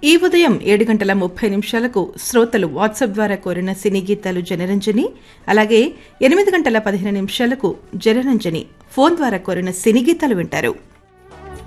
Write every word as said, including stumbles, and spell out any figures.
ఈ ఉదయం ఏడు గంటల ముప్పై నిమిషాలకు శ్రోతలు వాట్సాప్ ద్వారా కోరిన సినీ గీతాలు జనరంజని, అలాగే ఎనిమిది గంటల పదిహేను నిమిషాలకు జనరంజని ఫోన్ ద్వారా కోరిన సినీ గీతాలు వింటారు.